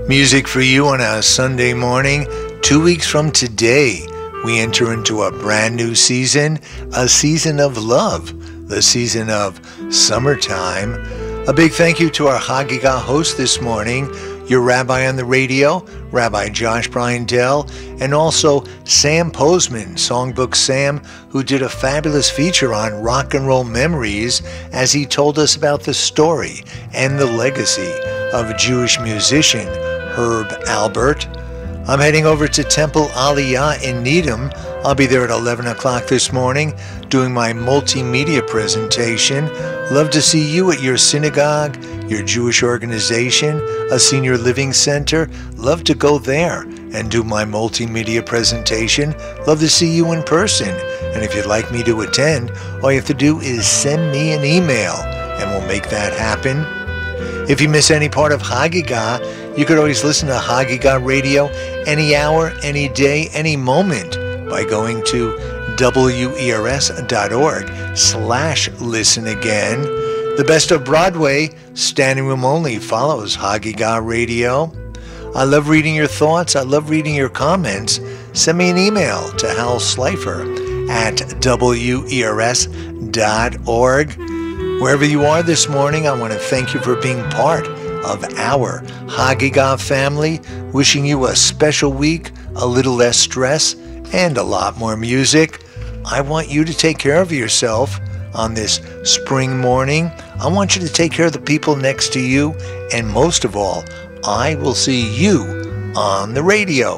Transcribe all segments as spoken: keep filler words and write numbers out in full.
Music for you on a Sunday morning. Two weeks from today, we enter into a brand new season, a season of love, the season of summertime. A big thank you to our Hagigah host this morning, your rabbi on the radio, Rabbi Josh Bryandell, and also Sam Posman, Songbook Sam, who did a fabulous feature on rock and roll memories as he told us about the story and the legacy of a Jewish musician, Herb Alpert. I'm heading over to Temple Aliyah in Needham. I'll be there at eleven o'clock this morning doing my multimedia presentation. Love to see you at your synagogue, your Jewish organization, a senior living center. Love to go there and do my multimedia presentation. Love to see you in person. And if you'd like me to attend, all you have to do is send me an email and we'll make that happen. If you miss any part of Hagigah, you could always listen to Hagigah Radio any hour, any day, any moment by going to W-E-R-S.org slash listen again. The Best of Broadway, standing room only, follows Hagigah Radio. I love reading your thoughts. I love reading your comments. Send me an email to Hal Slifer at W E R S dot org. Wherever you are this morning, I want to thank you for being part of our Hagigah family. Wishing you a special week, a little less stress, and a lot more music. I want you to take care of yourself on this spring morning. I want you to take care of the people next to you. And most of all, I will see you on the radio.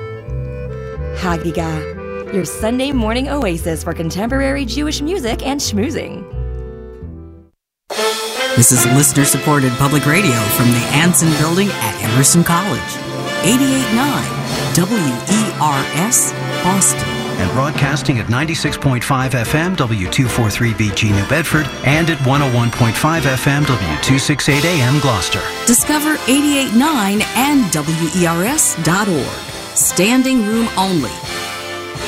Hagigah, your Sunday morning oasis for contemporary Jewish music and schmoozing. This is listener-supported public radio from the Anson Building at Emerson College. eighty-eight point nine W E R S, Boston. And broadcasting at ninety-six point five F M, W two forty-three B G New Bedford, and at one oh one point five F M, W two sixty-eight A M Gloucester. Discover eighty-eight point nine and W E R S dot org. Standing room only.